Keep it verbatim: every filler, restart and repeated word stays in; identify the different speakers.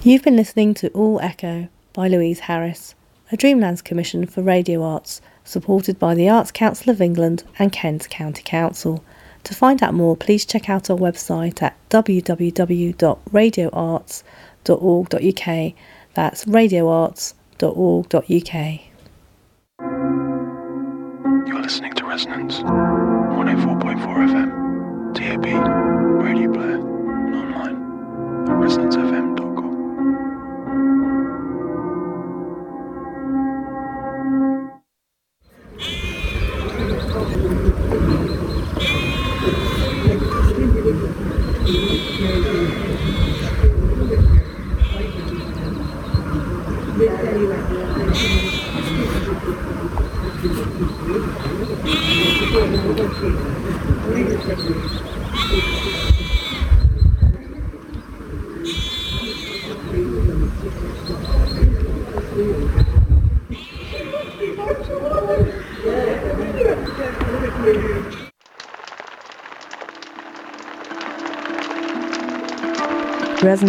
Speaker 1: You've been listening to All Echo by Louise Harris, a Dreamlands commission for radio arts, supported by the Arts Council of England and Kent County Council. To find out more, please check out our website at w w w dot radio arts dot org dot u k. That's radio arts dot org dot u k.
Speaker 2: You're listening to Resonance, one oh four point four F M, D A B, radio player, and online at resonance f m dot com.
Speaker 1: Resonance